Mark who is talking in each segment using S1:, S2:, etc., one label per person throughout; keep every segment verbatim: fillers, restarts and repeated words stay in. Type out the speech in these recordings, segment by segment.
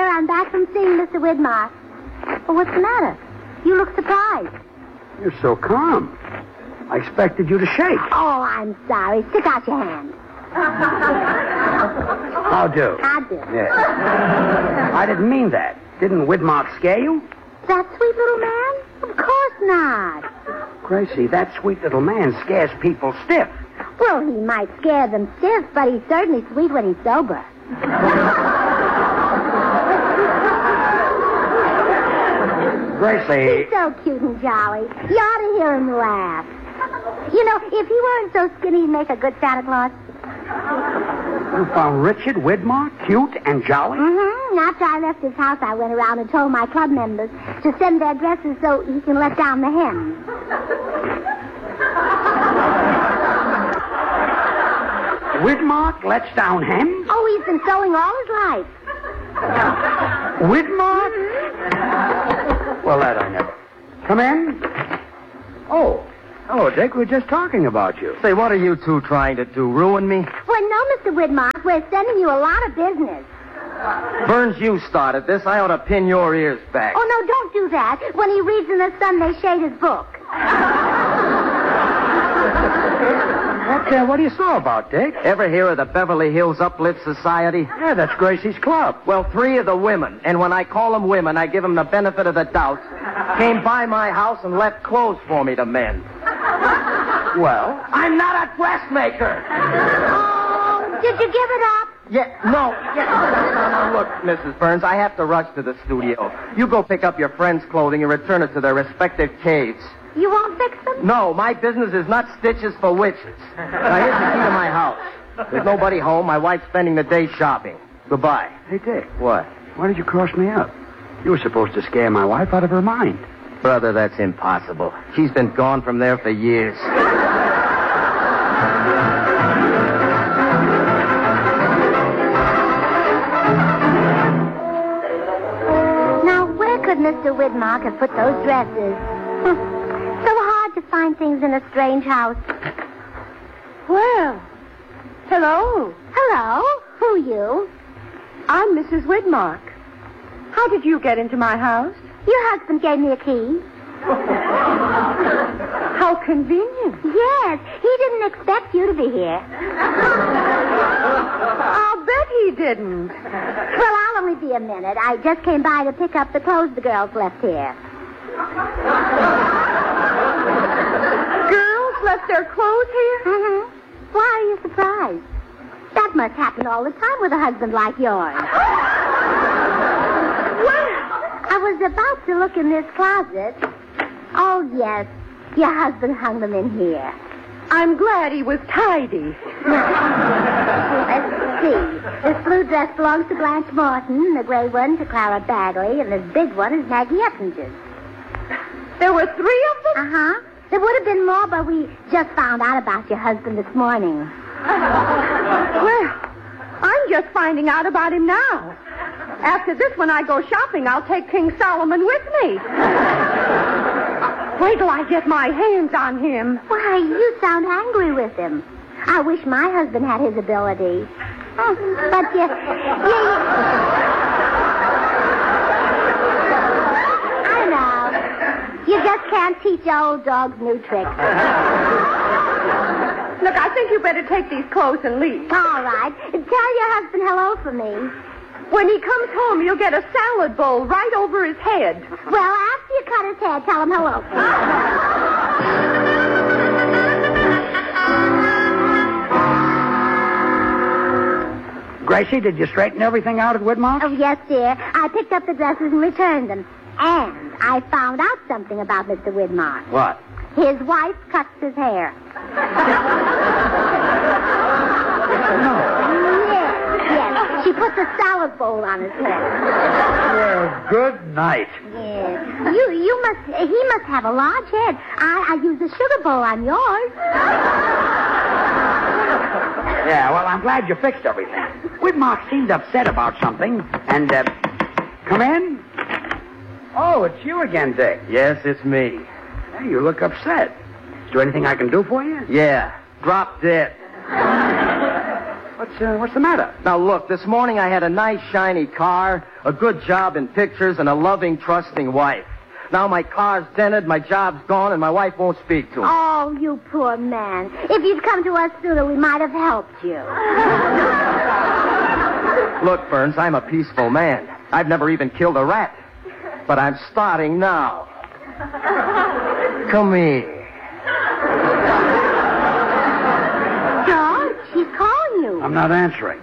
S1: dear. I'm back from seeing Mister Widmark. Well, what's the matter? You look surprised.
S2: You're so calm. I expected you to shake.
S1: Oh, I'm sorry. Stick out your hand.
S2: How do?
S1: How do?
S2: Yes. I didn't mean that. Didn't Widmark scare you?
S1: That sweet little man? Of course not.
S2: Gracie, that sweet little man scares people stiff.
S1: Well, he might scare them stiff, but he's certainly sweet when he's sober.
S2: Gracie.
S1: He's so cute and jolly. You ought to hear him laugh. You know, if he weren't so skinny, he'd make a good Santa Claus.
S2: You found Richard Widmark cute and jolly?
S1: Mm-hmm. After I left his house, I went around and told my club members to send their dresses so he can let down the hem.
S2: Widmark lets down hem?
S1: Oh, he's been sewing all his life.
S2: Widmark? Well, that I never. Come in. Oh. Oh, Dick, we were just talking about you.
S3: Say, what are you two trying to do? Ruin me?
S1: Well, no, Mister Widmark. We're sending you a lot of business.
S3: Burns, you started this. I ought to pin your ears back.
S1: Oh, no, don't do that. When he reads in the sun, they shade his book.
S2: What, uh, what do you saw about, Dick?
S3: Ever hear of the Beverly Hills Uplift Society?
S2: Yeah, that's Gracie's club.
S3: Well, three of the women, and when I call them women, I give them the benefit of the doubt, came by my house and left clothes for me to mend.
S2: Well?
S3: I'm not a dressmaker.
S1: Oh, did you give it up?
S3: Yeah, no. Yeah, no, no, no, look, Missus Burns, I have to rush to the studio. You go pick up your friends' clothing and return it to their respective caves.
S1: You won't fix them?
S3: No, my business is not stitches for witches. Now, here's the key to my house. There's nobody home. My wife's spending the day shopping. Goodbye.
S2: Hey, Dick.
S3: What?
S2: Why did you cross me up? You were supposed to scare my wife out of her mind.
S3: Brother, that's impossible. She's been gone from there for years.
S1: Now, where could Mister Widmark have put those dresses? So hard to find things in a strange house.
S4: Well, hello.
S1: Hello? Who you?
S4: I'm Missus Widmark. How did you get into my house?
S1: Your husband gave me a key.
S4: How convenient.
S1: Yes, he didn't expect you to be here.
S4: I'll bet he didn't.
S1: Well, I'll only be a minute. I just came by to pick up the clothes the girls left here.
S4: Girls left their clothes here?
S1: Mm-hmm. Why are you surprised? That must happen all the time with a husband like yours.
S4: Well,
S1: I was about to look in this closet. Oh, yes. Your husband hung them in here.
S4: I'm glad he was tidy.
S1: Let's see. This blue dress belongs to Blanche Morton, the gray one to Clara Bagley, and this big one is Maggie Epsinger's.
S4: There were three of them?
S1: Uh-huh. There would have been more, but we just found out about your husband this morning.
S4: Well, I'm just finding out about him now. After this, when I go shopping, I'll take King Solomon with me. Wait till I get my hands on him.
S1: Why, you sound angry with him. I wish my husband had his ability. Oh, but you... you, you... I know. You just can't teach old dogs new tricks.
S4: Look, I think you better take these clothes and leave.
S1: All right. Tell your husband hello for me.
S4: When he comes home, you'll get a salad bowl right over his head.
S1: Well, after you cut his hair, tell him hello for me.
S2: Gracie, did you straighten everything out at Widmark?
S1: Oh, yes, dear. I picked up the dresses and returned them. And I found out something about Mister Widmark.
S2: What?
S1: His wife cuts his hair. Yes, yes. She puts a salad bowl on his head.
S2: Well, good night.
S1: Yes. You, you must, he must have a large head. I, I used a sugar bowl on yours.
S2: Yeah, well, I'm glad you fixed everything. Widmark seemed upset about something, and, uh, come in. Oh, it's you again, Dick.
S3: Yes, it's me.
S2: Hey, you look upset. Is there anything I can do for you?
S3: Yeah, drop dead.
S2: What What's, uh, what's the matter?
S3: Now, look, this morning I had a nice, shiny car, a good job in pictures, and a loving, trusting wife. Now my car's dented, my job's gone, and my wife won't speak to me.
S1: Oh, you poor man. If you'd come to us sooner, we might have helped you.
S3: Look, Burns, I'm a peaceful man. I've never even killed a rat. But I'm starting now. Come here.
S1: George, he's calling you.
S2: I'm not answering.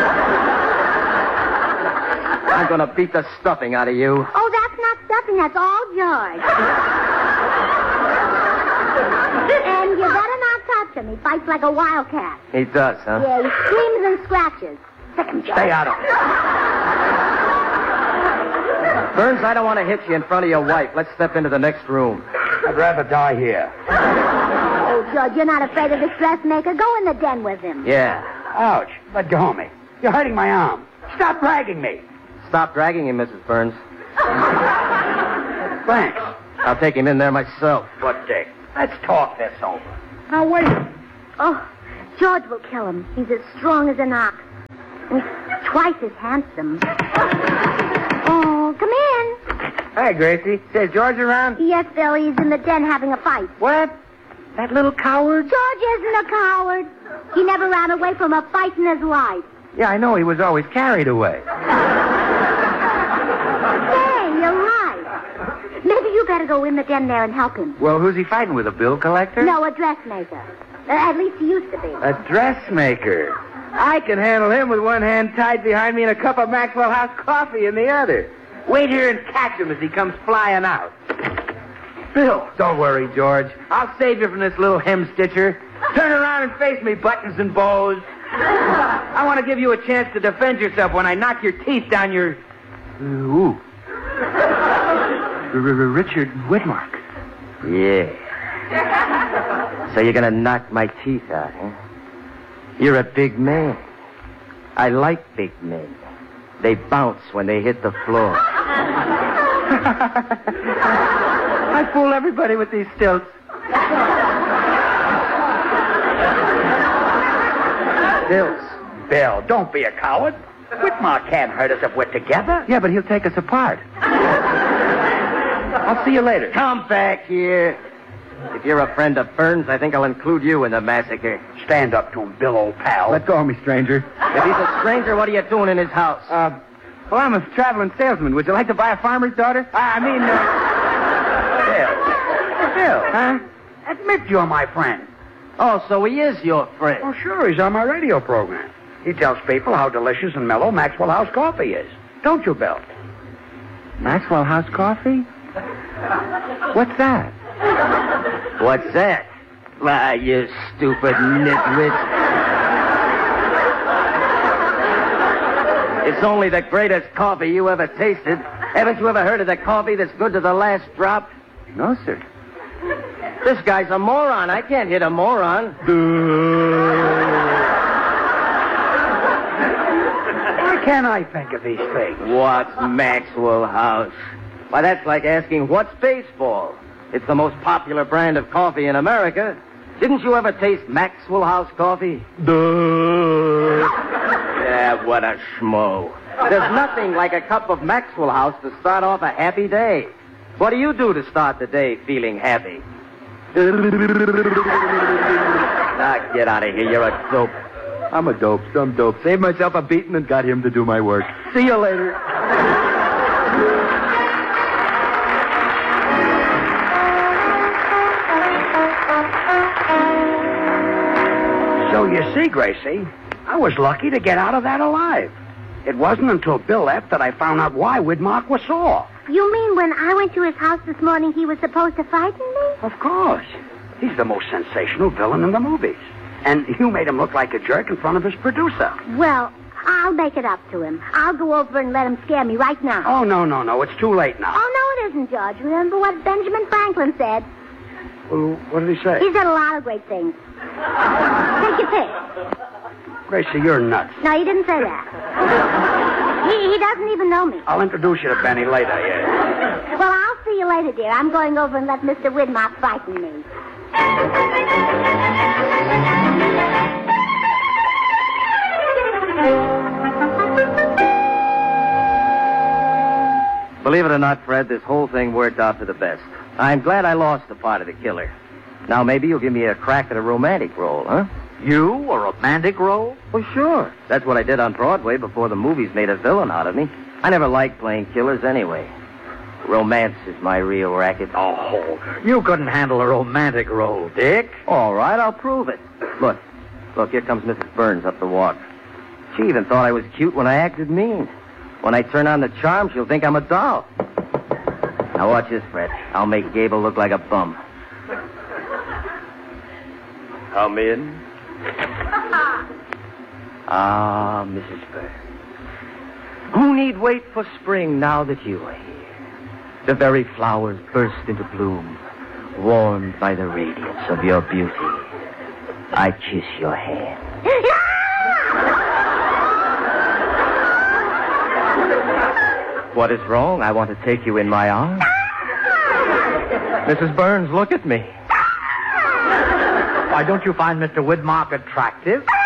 S3: I'm going to beat the stuffing out of you.
S1: Oh, that's not stuffing. That's all George. And you better not touch him. He fights like a wildcat.
S3: He does, huh?
S1: Yeah, he screams and scratches. Sick him, George.
S2: Stay out of it.
S3: Burns, I don't want to hit you in front of your wife. Let's step into the next room.
S2: I'd rather die here.
S1: Oh, George, you're not afraid of this dressmaker? Go in the den with him.
S3: Yeah.
S2: Ouch. Let go of me. You're hurting my arm. Stop dragging me.
S3: Stop dragging him, Missus Burns.
S2: Thanks.
S3: I'll take him in there myself.
S2: But, Dick, let's talk this over. Now, wait.
S1: Oh, George will kill him. He's as strong as an ox. And he's twice as handsome. Oh, come in.
S3: Hi, Gracie. Is George around?
S1: Yes, Bill, he's in the den having a fight.
S3: What? That little coward?
S1: George isn't a coward. He never ran away from a fight in his life.
S3: Yeah, I know. He was always carried away.
S1: Hey, you're right. Maybe you better go in the den there and help him.
S3: Well, who's he fighting with, a bill collector?
S1: No, a dressmaker. Uh, at least he used to be.
S3: A dressmaker. I can handle him with one hand tied behind me and a cup of Maxwell House coffee in the other. Wait here and catch him as he comes flying out. Bill. Don't worry, George. I'll save you from this little hem stitcher. Turn around and face me, buttons and bows. I want to give you a chance to defend yourself when I knock your teeth down your... Ooh. Richard Widmark. Yeah. So you're going to knock my teeth out, huh? You're a big man. I like big men. They bounce when they hit the floor. I fool everybody with these stilts. Stilts.
S2: Bill, don't be a coward. Whitmark can't hurt us if we're together.
S3: Yeah, but he'll take us apart. I'll see you later. Come back here. If you're a friend of Burns, I think I'll include you in the massacre.
S2: Stand up to him, Bill, old pal.
S3: Let go of me, stranger. If he's a stranger, what are you doing in his house? Uh, well, I'm a traveling salesman. Would you like to buy a farmer's daughter? I mean, uh...
S2: Bill. Bill.
S3: Huh?
S2: Admit you're my friend.
S3: Oh, so he is your friend.
S2: Oh, sure, he's on my radio program. He tells people how delicious and mellow Maxwell House coffee is. Don't you, Bill?
S3: Maxwell House coffee? What's that? What's that? Why, you stupid nitwit. It's only the greatest coffee you ever tasted. Haven't you ever heard of the coffee that's good to the last drop? No, sir. This guy's a moron. I can't hit a moron.
S2: Why can't I think of these things?
S3: What's Maxwell House? Why, that's like asking, what's baseball? It's the most popular brand of coffee in America. Didn't you ever taste Maxwell House coffee? Duh. Yeah, what a schmo. There's nothing like a cup of Maxwell House to start off a happy day. What do you do to start the day feeling happy? Now, get out of here. You're a dope. I'm a dope. Some dope. Saved myself a beating and got him to do my work. See you later.
S2: So you see, Gracie, I was lucky to get out of that alive. It wasn't until Bill left that I found out why Widmark was sore.
S1: You mean when I went to his house this morning, he was supposed to frighten me?
S2: Of course. He's the most sensational villain in the movies. And you made him look like a jerk in front of his producer.
S1: Well, I'll make it up to him. I'll go over and let him scare me right now.
S2: Oh, no, no, no. It's too late now.
S1: Oh, no, it isn't, George. Remember what Benjamin Franklin said?
S2: Well, what did he say?
S1: He said a lot of great things. Take your pick.
S2: Gracie, you're nuts.
S1: No, he didn't say that. He, he doesn't even know me.
S2: I'll introduce you to Benny later, yeah.
S1: Well, I'll see you later, dear. I'm going over and let Mister Widmark frighten me.
S3: Believe it or not, Fred, this whole thing worked out for the best. I'm glad I lost the part of the killer. Now maybe you'll give me a crack at a romantic role, huh?
S2: You, a romantic role?
S3: Well, sure. That's what I did on Broadway before the movies made a villain out of me. I never liked playing killers anyway. Romance is my real racket.
S2: Oh, you couldn't handle a romantic role, Dick.
S3: All right, I'll prove it. Look, look, here comes Missus Burns up the walk. She even thought I was cute when I acted mean. When I turn on the charm, she'll think I'm a doll. Now watch this, Fred. I'll make Gable look like a bum. Come in. Ah, Missus Burns. Who need wait for spring now that you are here? The very flowers burst into bloom, warmed by the radiance of your beauty. I kiss your hand. What is wrong? I want to take you in my arms. Missus Burns, look at me.
S2: Why, don't you find Mister Widmark attractive?